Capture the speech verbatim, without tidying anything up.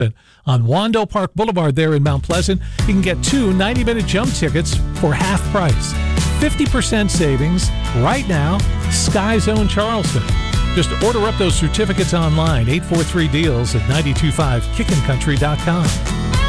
On Wando Park Boulevard there in Mount Pleasant, you can get two ninety-minute jump tickets for half price. fifty percent savings right now, Sky Zone Charleston. Just order up those certificates online, eight four three deals at nine two five kickin country dot com.